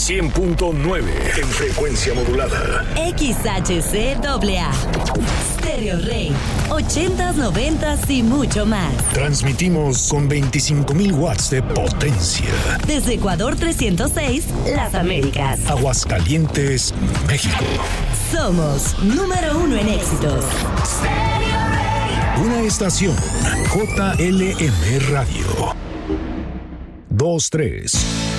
100.9 en frecuencia modulada. XHCAA. Stereo Rey. 80s, 90s y mucho más. Transmitimos con 25,000 watts de potencia. Desde Ecuador 306, Las Américas. Aguascalientes, México. Somos número 1 en éxitos. Stereo Rey. Una estación JLM Radio. 2-3.